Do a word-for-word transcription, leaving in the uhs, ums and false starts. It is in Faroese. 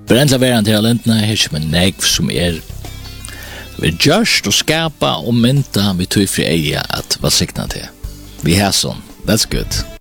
Brendla veran til talentna her som en negv som er vi gjørst og skapa og mynta vi tog fri eia at hva sikna til. Vi har sånn. That's good.